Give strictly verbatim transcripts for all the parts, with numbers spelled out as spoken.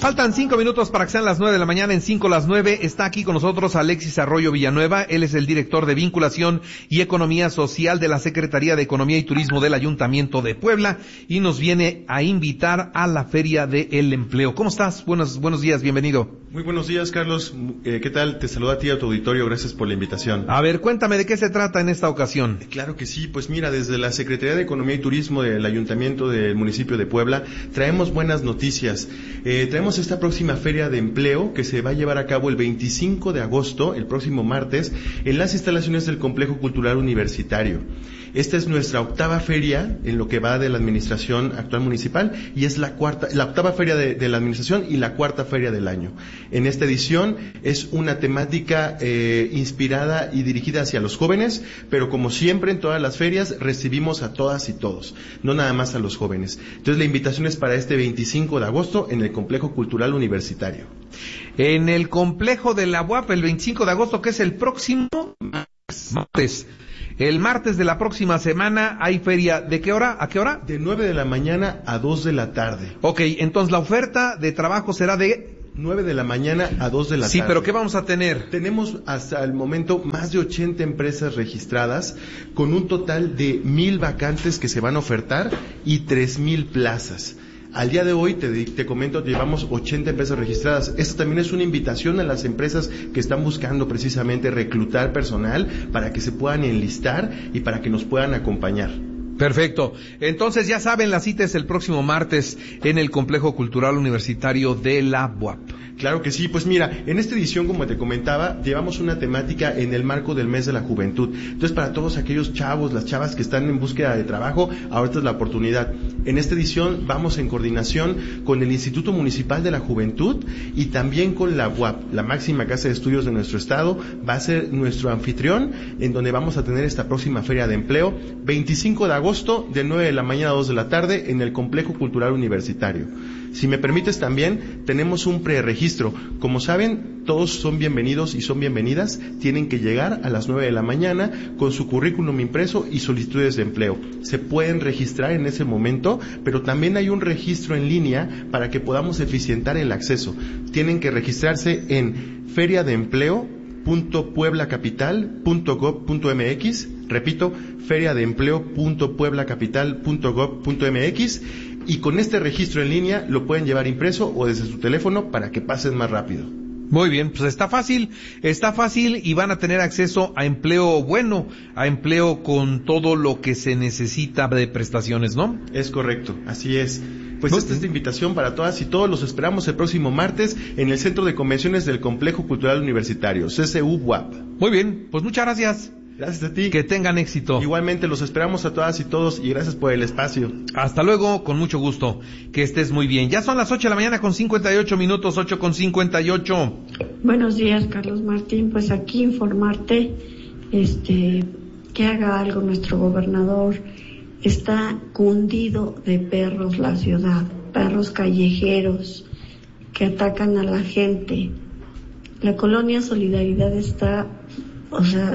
Faltan cinco minutos para que sean las nueve de la mañana. En cinco las nueve está aquí con nosotros Alexis Arroyo Villanueva. Él es el director de Vinculación y Economía Social de la Secretaría de Economía y Turismo del Ayuntamiento de Puebla y nos viene a invitar a la Feria del Empleo. ¿Cómo estás? Buenos, buenos días, bienvenido. Muy buenos días, Carlos. Eh, ¿Qué tal? Te saludo a ti y a tu auditorio. Gracias por la invitación. A ver, cuéntame de qué se trata en esta ocasión. Claro que sí. Pues mira, desde la Secretaría de Economía y Turismo del Ayuntamiento del municipio de Puebla traemos buenas noticias. Eh, traemos esta próxima Feria de Empleo que se va a llevar a cabo el veinticinco de agosto, el próximo martes, en las instalaciones del Complejo Cultural Universitario. Esta es nuestra octava feria en lo que va de la administración actual municipal y es la cuarta, la octava feria de, de la administración y la cuarta feria del año. En esta edición es una temática eh, inspirada y dirigida hacia los jóvenes, pero como siempre en todas las ferias recibimos a todas y todos, no nada más a los jóvenes. Entonces la invitación es para este veinticinco de agosto en el Complejo Cultural Universitario. En el complejo de la U A P el veinticinco de agosto, que es el próximo martes. El martes de la próxima semana hay feria. ¿De qué hora? ¿A qué hora? De nueve de la mañana a dos de la tarde. Ok, entonces la oferta de trabajo será de nueve de la mañana a dos de la sí, tarde. Sí, pero ¿qué vamos a tener? Tenemos hasta el momento más de ochenta empresas registradas con un total de mil vacantes que se van a ofertar y tres mil plazas. Al día de hoy, te, te comento, llevamos ochenta empresas registradas. Esto también es una invitación a las empresas que están buscando precisamente reclutar personal para que se puedan enlistar y para que nos puedan acompañar. Perfecto. Entonces ya saben, la cita es el próximo martes en el Complejo Cultural Universitario de la U A P. Claro que sí, pues mira, en esta edición, como te comentaba, llevamos una temática en el marco del mes de la juventud. Entonces, para todos aquellos chavos, las chavas que están en búsqueda de trabajo, ahorita es la oportunidad. En esta edición vamos en coordinación con el Instituto Municipal de la Juventud y también con la U A P, la máxima casa de estudios de nuestro estado. Va a ser nuestro anfitrión, en donde vamos a tener esta próxima Feria de Empleo, veinticinco de agosto, de nueve de la mañana a dos de la tarde, en el Complejo Cultural Universitario. Si me permites también, tenemos un preregistro. Como saben, todos son bienvenidos y son bienvenidas. Tienen que llegar a las nueve de la mañana con su currículum impreso y solicitudes de empleo. Se pueden registrar en ese momento, pero también hay un registro en línea para que podamos eficientar el acceso. Tienen que registrarse en feria de empleo punto puebla capital punto gob punto mx, repito, feria de empleo punto puebla capital punto gob punto mx, y con este registro en línea lo pueden llevar impreso o desde su teléfono para que pasen más rápido. Muy bien, pues está fácil, está fácil y van a tener acceso a empleo bueno, a empleo con todo lo que se necesita de prestaciones, ¿no? Es correcto, así es. Pues esta es la invitación para todas y todos. Los esperamos el próximo martes en el Centro de Convenciones del Complejo Cultural Universitario, C C U U A P. Muy bien, pues muchas gracias. Gracias a ti. Que tengan éxito. Igualmente los esperamos a todas y todos y gracias por el espacio. Hasta luego, con mucho gusto. Que estés muy bien. Ya son las ocho de la mañana con cincuenta y ocho minutos, ocho con cincuenta y ocho. Buenos días, Carlos Martín. Pues aquí informarte este que haga algo nuestro gobernador. Está cundido de perros la ciudad, perros callejeros que atacan a la gente. La colonia Solidaridad está, o sea,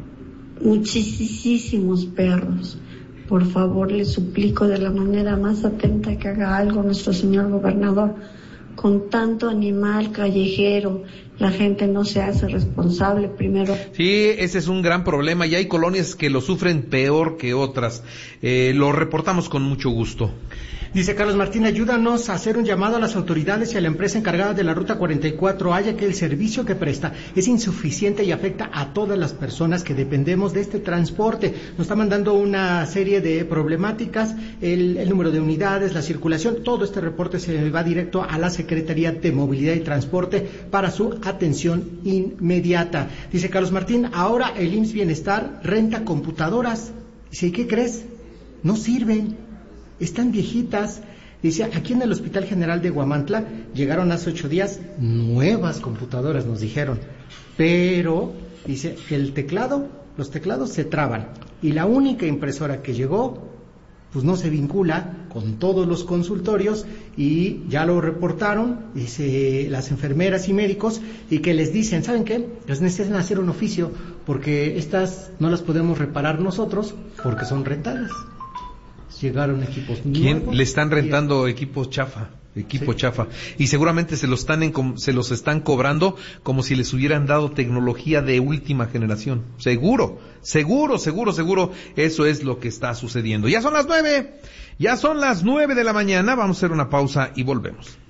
muchísimos perros. Por favor, le suplico de la manera más atenta que haga algo nuestro señor gobernador. Con tanto animal callejero, la gente no se hace responsable primero. Sí, ese es un gran problema y hay colonias que lo sufren peor que otras. Eh, lo reportamos con mucho gusto. Dice Carlos Martín, ayúdanos a hacer un llamado a las autoridades y a la empresa encargada de la Ruta cuarenta y cuatro A, ya que el servicio que presta es insuficiente y afecta a todas las personas que dependemos de este transporte. Nos está mandando una serie de problemáticas, el, el número de unidades, la circulación. Todo este reporte se va directo a la Secretaría de Movilidad y Transporte para su atención inmediata. Dice Carlos Martín, ahora el I M S S Bienestar renta computadoras. Dice, ¿y qué crees? No sirven. Están viejitas. Dice, aquí en el Hospital General de Huamantla llegaron hace ocho días nuevas computadoras, nos dijeron. Pero, dice, el teclado, los teclados se traban. Y la única impresora que llegó, pues no se vincula con todos los consultorios y ya lo reportaron, dice, las enfermeras y médicos, y que les dicen, ¿saben qué? Les necesitan hacer un oficio porque estas no las podemos reparar nosotros porque son rentadas. Llegaron equipos nuevos. ¿Quién le están rentando y... equipos chafa? Equipo Sí. chafa. Y seguramente se los están en- se los están cobrando como si les hubieran dado tecnología de última generación. Seguro, seguro, seguro, seguro, eso es lo que está sucediendo. Ya son las nueve, ya son las nueve de la mañana, vamos a hacer una pausa y volvemos.